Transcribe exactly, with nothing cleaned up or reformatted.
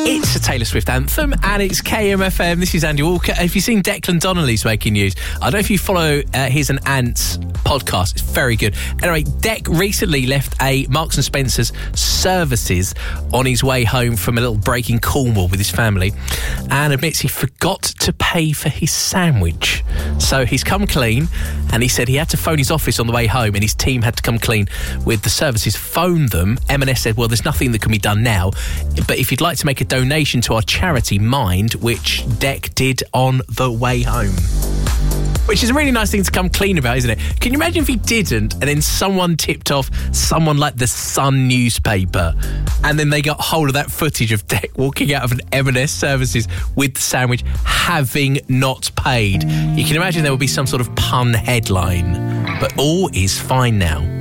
It's a Taylor Swift anthem and it's K M F M. This is Andy Walker. Have you seen Declan Donnelly's making news? I don't know if you follow uh, his and Ant's podcast. It's very good. Anyway, Dec recently left a Marks and Spencer's services on his way home from a little break in Cornwall with his family and admits he forgot to pay for his sandwich. So he's come clean and he said he had to phone his office on the way home and his team had to come clean with the services. Phoned them. M and S said, well, there's nothing that can be done now, but if you'd like to make a donation to our charity Mind, which Dec did on the way home. Which is a really nice thing to come clean about, isn't it? Can you imagine if he didn't and then someone tipped off someone like the Sun newspaper and then they got hold of that footage of Dec walking out of an M and S services with the sandwich having not paid? You can imagine there would be some sort of pun headline. But all is fine now.